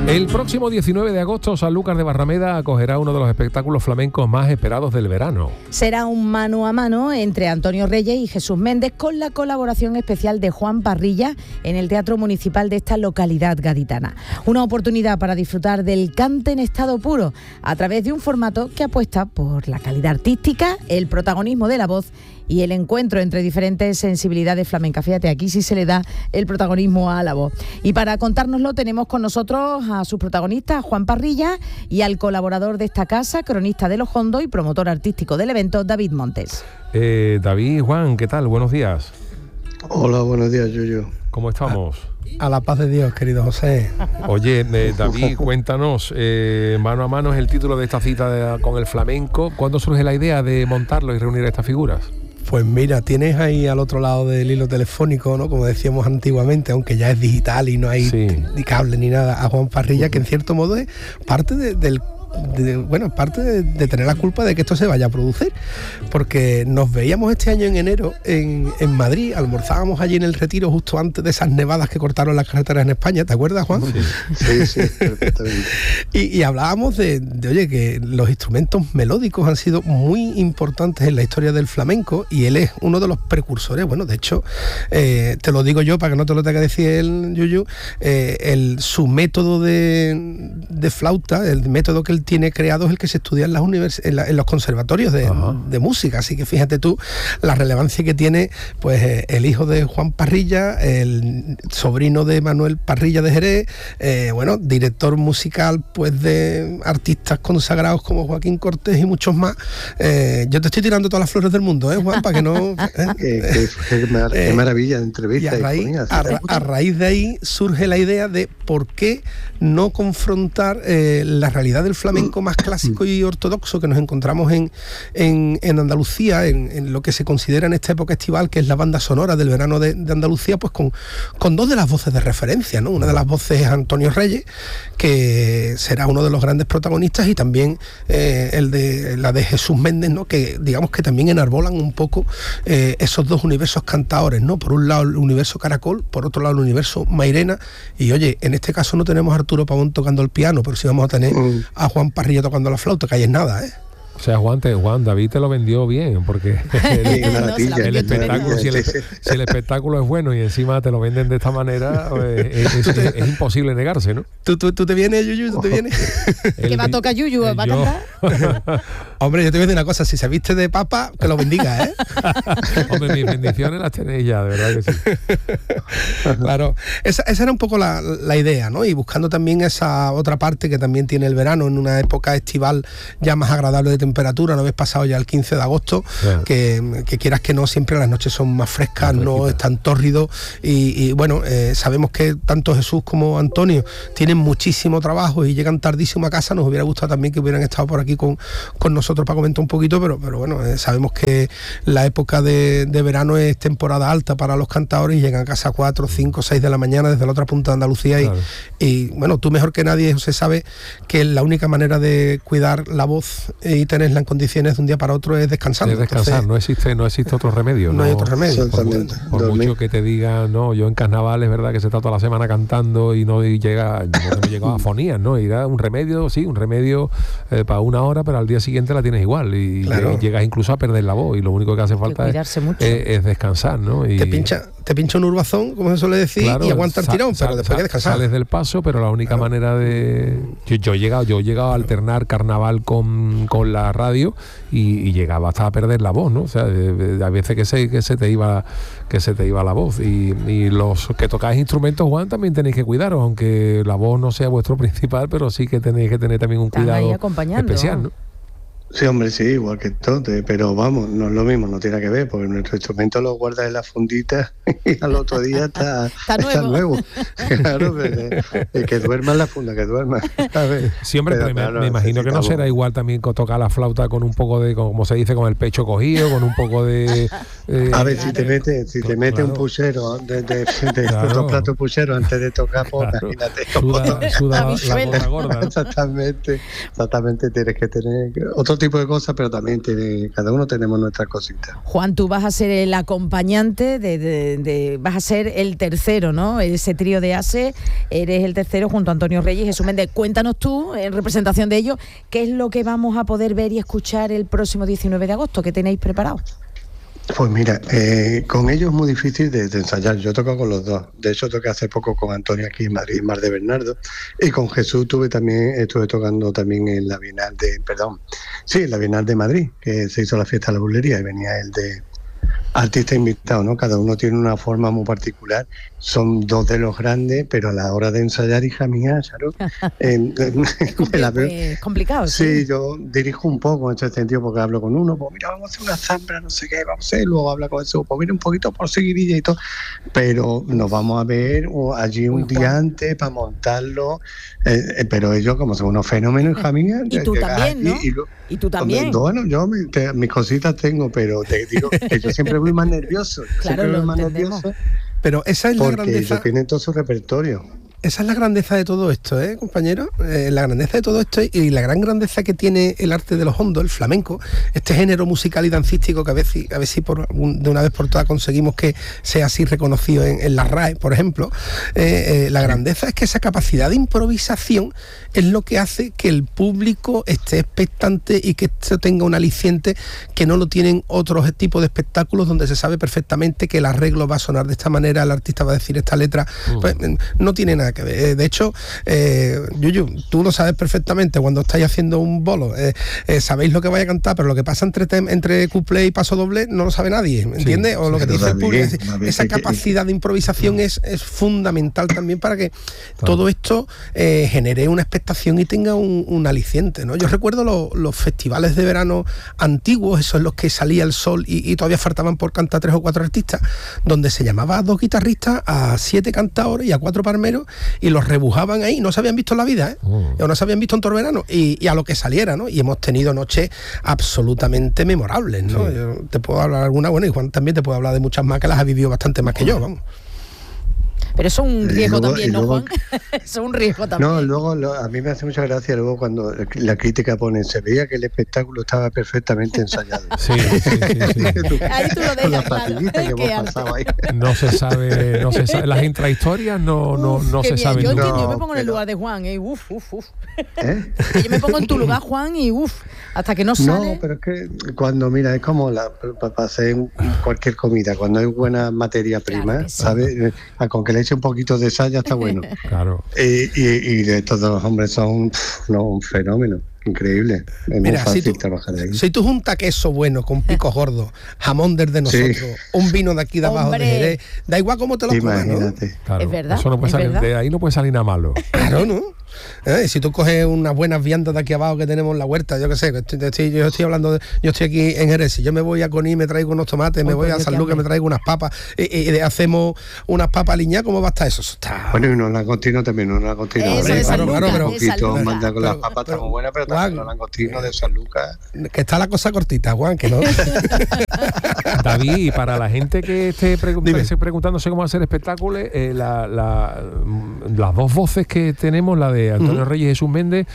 El próximo 19 de agosto, Sanlúcar de Barrameda acogerá uno de los espectáculos flamencos más esperados del verano. Será un mano a mano entre Antonio Reyes y Jesús Méndez, con la colaboración especial de Juan Parrilla en el Teatro Municipal de esta localidad gaditana. Una oportunidad para disfrutar del cante en estado puro a través de un formato que apuesta por la calidad artística, el protagonismo de la voz y el encuentro entre diferentes sensibilidades flamencas. Fíjate, aquí sí se le da el protagonismo a la voz. Y para contárnoslo tenemos con nosotros a sus protagonistas, Juan Parrilla, y al colaborador de esta casa, cronista de Los Hondos y promotor artístico del evento, David Montes. David, Juan, ¿qué tal? Buenos días. Hola, buenos días, Yuyu. ¿Cómo estamos? A la paz de Dios, querido José. Oye, David, cuéntanos, mano a mano es el título de esta cita con el flamenco. ¿Cuándo surge la idea de montarlo y reunir a estas figuras? Pues mira, tienes ahí al otro lado del hilo telefónico, ¿no? Como decíamos antiguamente, aunque ya es digital y no hay ni cable ni nada, a Juan Parrilla, que en cierto modo es parte de tener la culpa de que esto se vaya a producir, porque nos veíamos este año en enero en Madrid, almorzábamos allí en el Retiro justo antes de esas nevadas que cortaron las carreteras en España, ¿te acuerdas, Juan? Sí, perfectamente. Y hablábamos de oye, que los instrumentos melódicos han sido muy importantes en la historia del flamenco, y él es uno de los precursores. Bueno, de hecho, te lo digo yo para que no te lo tenga que decir él, Yuyu, su método de flauta, el método que él tiene creado es el que se estudia en los conservatorios de música. Así que fíjate tú la relevancia que tiene, pues, el hijo de Juan Parrilla, el sobrino de Manuel Parrilla de Jerez, director musical, pues, de artistas consagrados como Joaquín Cortés y muchos más. Yo te estoy tirando todas las flores del mundo, Juan, para que no... Qué maravilla de entrevista. Y a raíz de ahí surge la idea de por qué no confrontar la realidad del flamenco más clásico y ortodoxo que nos encontramos en Andalucía, en lo que se considera en esta época estival, que es la banda sonora del verano de Andalucía, pues con dos de las voces de referencia, ¿no? Una de las voces es Antonio Reyes, que será uno de los grandes protagonistas, y también la de Jesús Méndez, ¿no? Que digamos que también enarbolan un poco esos dos universos cantadores, ¿no? Por un lado el universo Caracol, por otro lado el universo Mairena. Y oye, en este caso no tenemos a Arturo Pavón tocando el piano, pero sí vamos a tener a Juan Parrilla tocando la flauta, que ahí es nada, ¿eh? O sea, Juan, David te lo vendió bien, porque el espectáculo, si el espectáculo es bueno y encima te lo venden de esta manera, es imposible negarse, ¿no? ¿Tú te vienes, Yuyu? ¿Tú te vienes? ¿Que va a tocar Yuyu? ¿Va a cantar? Hombre, yo te voy a decir una cosa, si se viste de papa, que lo bendiga, ¿eh? Hombre, mis bendiciones las tenéis ya, de verdad que sí. Claro, esa era un poco la idea, ¿no? Y buscando también esa otra parte que también tiene el verano, en una época estival ya más agradable de temperatura. No habéis pasado ya el 15 de agosto, que quieras que no, siempre las noches son más frescas, no es tan tórrido, y bueno, sabemos que tanto Jesús como Antonio tienen muchísimo trabajo y llegan tardísimo a casa. Nos hubiera gustado también que hubieran estado por aquí con nosotros para comentar un poquito, pero bueno, sabemos que la época de verano es temporada alta para los cantadores y llegan a casa a 4, 5, 6 de la mañana desde la otra punta de Andalucía. Claro. Y bueno, tú mejor que nadie, José, sabe que la única manera de cuidar la voz y tenerla en condiciones de un día para otro es descansando. Es descansar. Entonces, no existe otro remedio. No hay otro remedio. Por mucho que te diga, no, yo en carnaval es verdad que se está toda la semana cantando y no llega a afonías, ¿no? Y da un remedio para una hora, pero al día siguiente la tienes igual y llegas incluso a perder la voz, y lo único que hace falta es descansar, ¿no? Y te pincha un urbazón, como se suele decir, y aguanta el tirón, pero después hay que descansar. Sales del paso, pero la única manera de... Yo he llegado a alternar carnaval con la radio y llegaba hasta a perder la voz, ¿no? O sea, a veces que se te iba la voz, y los que tocáis instrumentos, Juan, también tenéis que cuidaros, aunque la voz no sea vuestro principal, pero sí que tenéis que tener también un cuidado especial, ¿no? Sí, hombre, sí, igual que todo, pero vamos, no es lo mismo, no tiene que ver, porque nuestro instrumento lo guardas en la fundita y al otro día está nuevo. Claro, pero que duerma en la funda, que duerma. Sí, hombre, pero me imagino que no será igual también tocar la flauta con un poco de, como se dice, con el pecho cogido, con un poco de... a ver, si te mete un puchero, dos platos pucheros antes de tocar, pues imagínate. Suda la gorda. Exactamente, tienes que tener otro otro tipo de cosas, pero también cada uno tenemos nuestras cositas. Juan, tú vas a ser el acompañante, vas a ser el tercero, ¿no? Ese trío de ASE, eres el tercero junto a Antonio Reyes y Jesús Méndez. Cuéntanos tú, en representación de ellos, ¿qué es lo que vamos a poder ver y escuchar el próximo 19 de agosto? ¿Qué tenéis preparado? Pues mira, con ellos es muy difícil de ensayar. Yo toco con los dos. De hecho, toqué hace poco con Antonio aquí en Madrid, Mar de Bernardo. Y con Jesús estuve tocando también en la Bienal en la Bienal de Madrid, que se hizo la fiesta de la burlería y venía el de artista invitado, ¿no? Cada uno tiene una forma muy particular. Son dos de los grandes, pero a la hora de ensayar, hija mía, Charo, es complicado. Sí, yo dirijo un poco en ese sentido porque hablo con uno, pues mira, vamos a hacer una zambra, no sé qué, vamos a hacer, luego habla con eso, pues mira, un poquito por seguidilla y todo, pero nos vamos a ver allí un día antes para montarlo, pero ellos como son unos fenómenos, hija mía. Y tú también, ¿no? Y tú también. Bueno, yo mis cositas tengo, pero te digo que yo siempre voy más nervioso. Claro, lo entendemos. Pero esa es la grandeza. Porque ellos tienen todo su repertorio. Esa es la grandeza de todo esto, compañeros. La grandeza de todo esto y la gran grandeza que tiene el arte de los hondos, el flamenco, este género musical y dancístico que a ver si de una vez por todas conseguimos que sea así reconocido en la RAE, por ejemplo. La grandeza es que esa capacidad de improvisación es lo que hace que el público esté expectante y que esto tenga un aliciente que no lo tienen otros tipos de espectáculos donde se sabe perfectamente que el arreglo va a sonar de esta manera, el artista va a decir esta letra. Pues, no tiene nada que ver. De hecho, Yuyu, tú lo sabes perfectamente cuando estáis haciendo un bolo, sabéis lo que vais a cantar, pero lo que pasa entre cuplé y paso doble no lo sabe nadie, ¿entiendes? Sí, o lo que te dice el público. Esa capacidad de improvisación es fundamental también para que todo esto genere una expectación y tenga un aliciente, ¿no? Yo recuerdo los festivales de verano antiguos, esos en los que salía el sol y todavía faltaban por cantar 3 o 4 artistas, donde se llamaba a 2 guitarristas, a 7 cantadores y a 4 palmeros, y los rebujaban ahí, no se habían visto en la vida, o no se habían visto en todo el verano, y a lo que saliera, ¿no? Y hemos tenido noches absolutamente memorables, ¿no? Sí. Yo te puedo hablar alguna, bueno, y Juan también te puedo hablar de muchas más que las ha vivido bastante más que yo, vamos. Pero eso es un riesgo también, ¿no, Juan? Eso es un riesgo también. No, luego a mí me hace mucha gracia luego cuando la crítica pone, se veía que el espectáculo estaba perfectamente ensayado. Sí. Ahí tú lo dejas, la fatiguita que hemos pasado ahí. No se sabe, las intrahistorias no se saben. Yo me pongo en el lugar de Juan, uf. Que yo me pongo en tu lugar, Juan, y hasta que no sale. No, pero es que cuando, mira, es como para hacer cualquier comida, cuando hay buena materia prima, claro, ¿sabes? Con que le eche un poquito de sal ya está bueno. Claro. Y estos dos hombres son un fenómeno. Increíble. Es muy fácil trabajar ahí. Si tú juntas queso bueno con picos gordos, jamón desde nosotros, un vino de aquí de abajo de Jerez, da igual cómo te lo comas, ¿no? Claro, es verdad. Eso no puede salir, de ahí no puede salir nada malo. Claro, ¿no? Si tú coges unas buenas viandas de aquí abajo que tenemos en la huerta, yo qué sé, yo estoy hablando yo estoy aquí en Jerez, si yo me voy a Conil, me traigo unos tomates, me voy a San Lucas, me traigo unas papas y hacemos unas papas aliñadas, ¿cómo va a estar eso? Está... Bueno, y unos langostinos también, unos langostinos. Claro, pero un poquito manda con las papas está muy buenas, pero también los langostinos de San Lucas. Que está la cosa cortita, Juan, que no. David, y para la gente que esté preguntándose cómo hacer espectáculos, las dos voces que tenemos, la de Antonio Reyes y Jesús Méndez,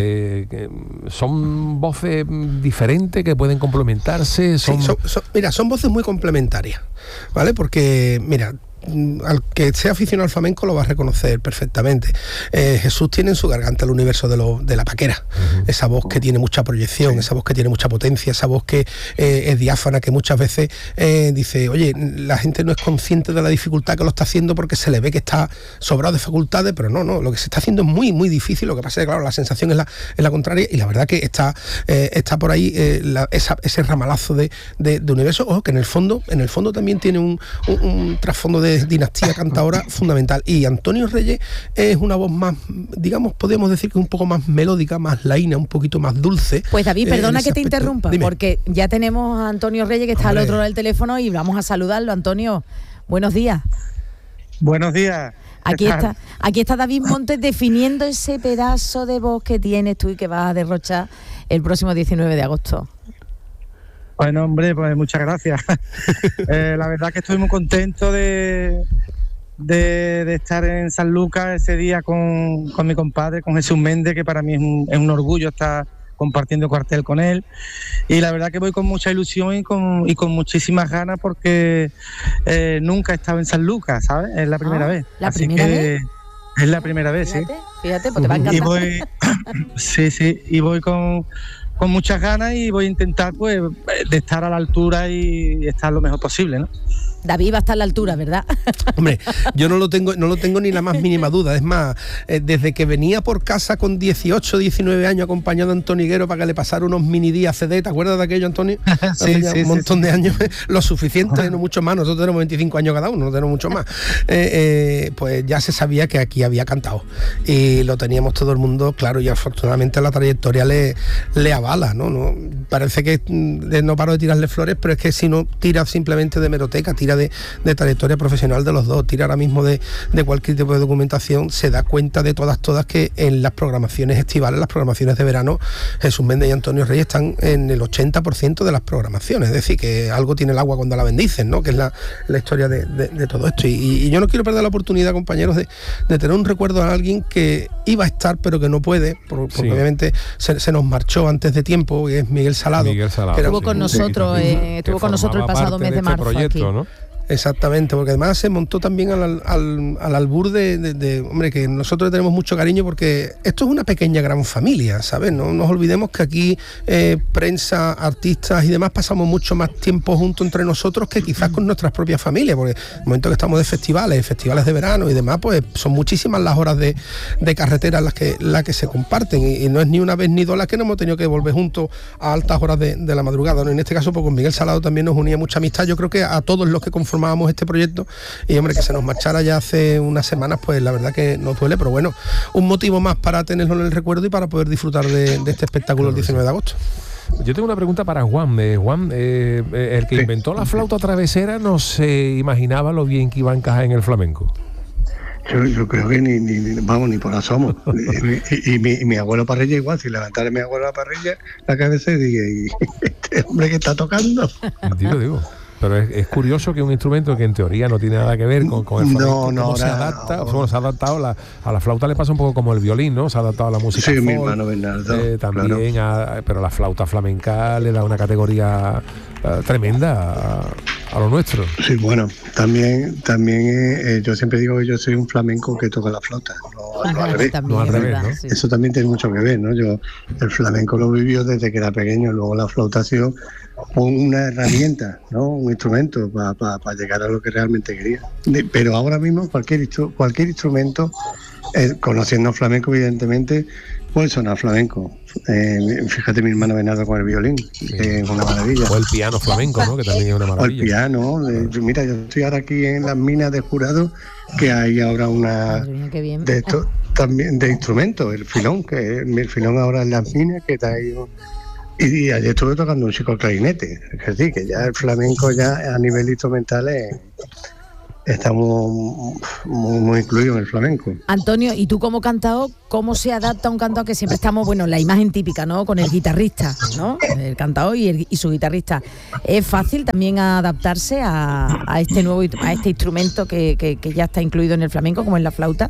son voces diferentes que pueden complementarse. Son voces muy complementarias, ¿vale? Porque, mira, al que sea aficionado al flamenco lo va a reconocer perfectamente. Jesús tiene en su garganta el universo de la paquera, esa voz que tiene mucha proyección, esa voz que tiene mucha potencia, esa voz que es diáfana, que muchas veces dice, oye, la gente no es consciente de la dificultad que lo está haciendo porque se le ve que está sobrado de facultades, pero no, lo que se está haciendo es muy, muy difícil. Lo que pasa es que, claro, la sensación es la contraria, y la verdad que está por ahí ese ramalazo de universo, ojo, que en el fondo también tiene un trasfondo de dinastía cantadora fundamental. Y Antonio Reyes es una voz más, digamos, podríamos decir que un poco más melódica, más laína, un poquito más dulce. Pues David, perdona que te interrumpa, porque ya tenemos a Antonio Reyes que está al otro lado del teléfono y vamos a saludarlo. Antonio, buenos días. Buenos días. Aquí está David Montes definiendo ese pedazo de voz que tienes tú y que vas a derrochar el próximo 19 de agosto. Bueno, hombre, pues muchas gracias. La verdad que estoy muy contento de estar en San Lucas ese día con mi compadre, con Jesús Méndez, que para mí es un orgullo estar compartiendo cuartel con él, y la verdad que voy con mucha ilusión y con muchísimas ganas, porque nunca he estado en San Lucas, ¿sabes? Es la primera vez. ¿La primera vez? Es la primera vez, Fíjate, pues te va a encantar. Y voy, y voy con muchas ganas, y voy a intentar pues de estar a la altura y estar lo mejor posible, ¿no? David va a estar a la altura, ¿verdad? Hombre, yo no lo tengo ni la más mínima duda. Es más, desde que venía por casa con 18, 19 años acompañado a Antonio Higuero para que le pasara unos mini días CD, ¿te acuerdas de aquello, Antonio? Un montón de años, lo suficiente, no mucho más. Nosotros tenemos 25 años cada uno, no tenemos mucho más. Pues ya se sabía que aquí había cantado y lo teníamos todo el mundo claro, y afortunadamente la trayectoria le avala, ¿no? Parece que no paro de tirarle flores, pero es que si no tira simplemente de hemeroteca, tira de trayectoria profesional de los dos, tira ahora mismo de cualquier tipo de documentación, se da cuenta de todas que en las programaciones estivales, las programaciones de verano, Jesús Méndez y Antonio Reyes están en el 80% de las programaciones, es decir, que algo tiene el agua cuando la bendicen, ¿no? Que es la historia de todo esto, y yo no quiero perder la oportunidad, compañeros, de tener un recuerdo a alguien que iba a estar pero que no puede, porque obviamente se nos marchó antes de tiempo, que es Miguel Salado. Estuvo con nosotros, estuvo con nosotros el pasado mes de marzo proyecto, aquí, ¿no? Exactamente, porque además se montó también al albur de hombre, que nosotros tenemos mucho cariño, porque esto es una pequeña gran familia, ¿sabes? No nos olvidemos que aquí prensa, artistas y demás pasamos mucho más tiempo juntos entre nosotros que quizás con nuestras propias familias, porque en el momento que estamos de festivales de verano y demás, pues son muchísimas las horas de carretera las que se comparten, y no es ni una vez ni dos las que nos hemos tenido que volver juntos a altas horas de la madrugada, ¿no? En este caso, pues con Miguel Salado también nos unía mucha amistad, yo creo que a todos los que conformábamos este proyecto, y hombre, que se nos marchara ya hace unas semanas, pues la verdad que nos duele, pero bueno, un motivo más para tenerlo en el recuerdo y para poder disfrutar de este espectáculo el 19 de agosto. Yo tengo una pregunta para Juan. Juan, el que inventó la flauta travesera no se imaginaba lo bien que iba a encajar en el flamenco. Yo creo que ni por asomo. y mi abuelo Parrilla igual, si levantara mi abuelo a Parrilla la cabeza y dije, ¿y este hombre que está tocando? Digo. Pero es curioso que un instrumento que en teoría no tiene nada que ver con el flamenco, se adapta, se ha adaptado a la flauta, le pasa un poco como el violín, ¿no? Se ha adaptado a la música folk, mi hermano Bernardo, también, claro. Pero la flauta flamenca le da una categoría tremenda a lo nuestro. Sí, bueno, también yo siempre digo que yo soy un flamenco que toca la flauta, no al revés. No al revés, ¿no? Sí. Eso también tiene mucho que ver, ¿no? Yo el flamenco lo vivió desde que era pequeño, luego la flauta ha sido una herramienta, ¿no? Un instrumento para llegar a lo que realmente quería. Pero ahora mismo cualquier instrumento, conociendo flamenco evidentemente, puede sonar flamenco. Fíjate mi hermano Bernardo con el violín, que es una maravilla. O el piano flamenco, ¿no? Que también es una maravilla. O el piano. Mira, yo estoy ahora aquí en las minas de Jurado, que hay ahora una de esto también de instrumentos, el filón, que el filón ahora en las minas, que está ahí. Y ayer estuve tocando un chico clarinete, es decir, que ya el flamenco ya a nivel instrumental está muy incluido en el flamenco. Antonio, ¿y tú como cantador, cómo se adapta un cantador que siempre estamos, bueno, la imagen típica, ¿no? Con el guitarrista, ¿no? El cantador y su guitarrista. ¿Es fácil también adaptarse a este nuevo instrumento que ya está incluido en el flamenco, como es la flauta?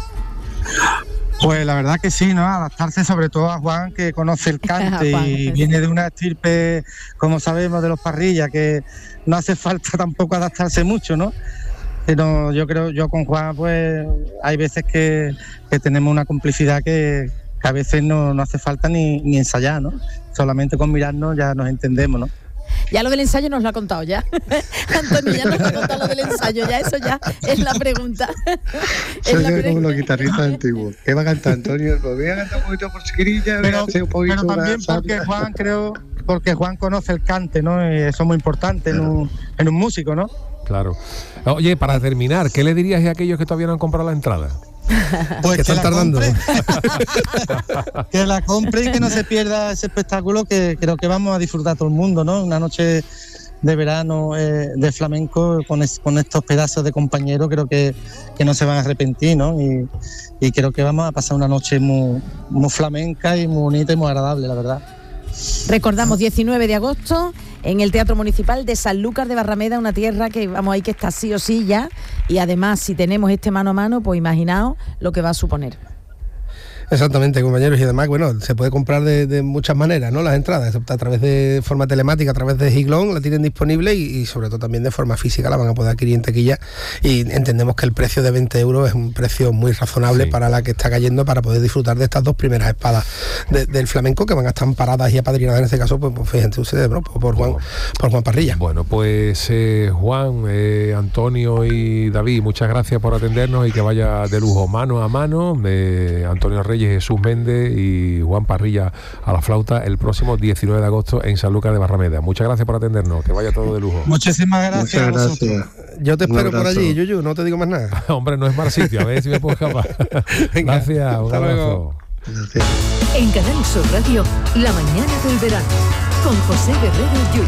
Pues la verdad que sí, ¿no? Adaptarse sobre todo a Juan, que conoce el cante y viene de una estirpe, como sabemos, de los Parrilla, que no hace falta tampoco adaptarse mucho, ¿no? Pero yo con Juan, pues hay veces que tenemos una complicidad que a veces no hace falta ni ensayar, ¿no? Solamente con mirarnos ya nos entendemos, ¿no? Ya lo del ensayo nos lo ha contado ya. Antonio ya nos ha contado lo del ensayo, ya eso ya es la pregunta. Soy como los guitarristas antiguos. ¿Qué va a cantar Antonio? Pues voy a cantar un poquito por chiquirilla, pero también porque Juan conoce el cante, ¿no? Eso es muy importante en un músico, ¿no? Claro. Oye, para terminar, ¿qué le dirías a aquellos que todavía no han comprado la entrada? Pues que están tardando. Que la compre y que no se pierda ese espectáculo que creo que vamos a disfrutar todo el mundo, ¿no? Una noche de verano de flamenco con estos pedazos de compañeros, creo que no se van a arrepentir, ¿no? Y creo que vamos a pasar una noche muy flamenca y muy bonita y muy agradable, la verdad. Recordamos, 19 de agosto en el Teatro Municipal de Sanlúcar de Barrameda, una tierra que vamos ahí que está sí o sí ya, y además si tenemos este mano a mano, pues imaginaos lo que va a suponer. Exactamente, compañeros, y además, bueno, se puede comprar de muchas maneras, ¿no? Las entradas, a través de forma telemática, a través de Giglón, la tienen disponible y sobre todo también de forma física la van a poder adquirir en taquilla, y entendemos que el precio de 20 euros es un precio muy razonable para la que está cayendo, para poder disfrutar de estas dos primeras espadas del flamenco, que van a estar amparadas y apadrinadas en este caso, pues fíjense ustedes, ¿no? por Juan Parrilla. Bueno, pues Juan, Antonio y David, muchas gracias por atendernos y que vaya de lujo, mano a mano, Antonio Reyes, Jesús Méndez y Juan Parrilla a la flauta el próximo 19 de agosto en Sanlúcar de Barrameda. Muchas gracias por atendernos, que vaya todo de lujo. Muchísimas gracias. Muchas gracias. Yo te espero por allí, Yuyu, no te digo más nada. Hombre, no es mal sitio, a ver si me puedo escapar. Venga, gracias, un abrazo. Gracias. En Canal Sur Radio, La mañana del verano, con José Guerrero Yuyu.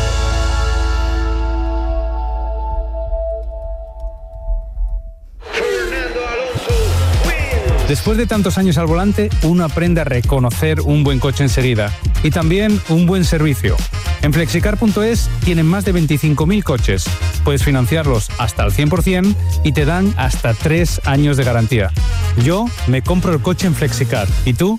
Después de tantos años al volante, uno aprende a reconocer un buen coche enseguida y también un buen servicio. En Flexicar.es tienen más de 25.000 coches. Puedes financiarlos hasta el 100% y te dan hasta 3 años de garantía. Yo me compro el coche en Flexicar. ¿Y tú?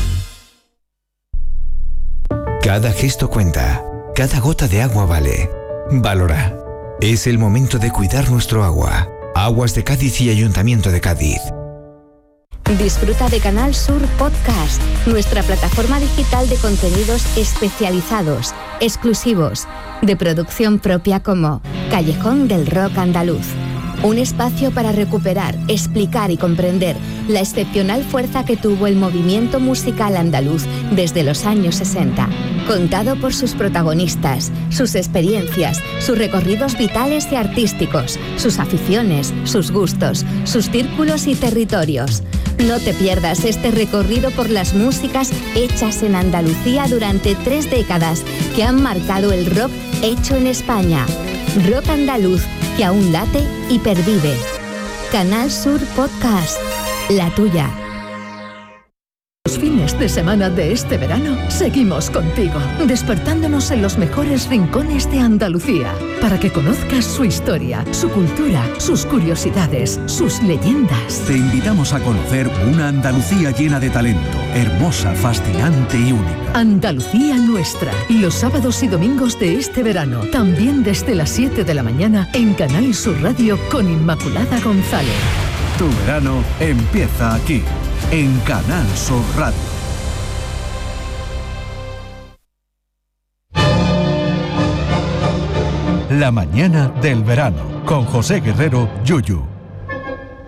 Cada gesto cuenta. Cada gota de agua vale. Valora. Es el momento de cuidar nuestro agua. Aguas de Cádiz y Ayuntamiento de Cádiz. Disfruta de Canal Sur Podcast, nuestra plataforma digital de contenidos especializados, exclusivos, de producción propia, como Callejón del Rock Andaluz. Un espacio para recuperar, explicar y comprender la excepcional fuerza que tuvo el movimiento musical andaluz desde los años 60. Contado por sus protagonistas, sus experiencias, sus recorridos vitales y artísticos, sus aficiones, sus gustos, sus círculos y territorios. No te pierdas este recorrido por las músicas hechas en Andalucía durante 3 décadas que han marcado el rock hecho en España. Rock andaluz que aún late y pervive. Canal Sur Podcast, la tuya. Los fines de semana de este verano seguimos contigo, despertándonos en los mejores rincones de Andalucía, para que conozcas su historia, su cultura, sus curiosidades, sus leyendas. Te invitamos a conocer una Andalucía llena de talento, hermosa, fascinante y única. Andalucía nuestra, los sábados y domingos de este verano, también desde las 7 de la mañana en Canal Sur Radio con Inmaculada González. Tu verano empieza aquí, en Canal Sur Radio. La mañana del verano, con José Guerrero Yuyu.